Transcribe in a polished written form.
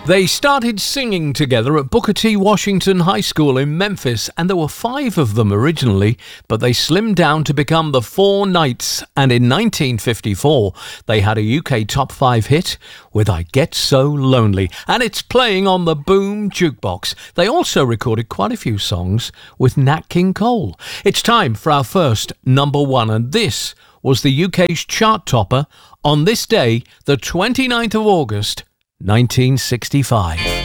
They started singing together at Booker T. Washington High School in Memphis, and there were 5 of them originally, but they slimmed down to become the Four Knights, and in 1954 they had a UK top 5 hit with I Get So Lonely, and it's playing on the Boom Jukebox. They also recorded quite a few songs with Nat King Cole. It's time for our first number 1, and this was the UK's chart topper on this day, the 29th of August, 1965.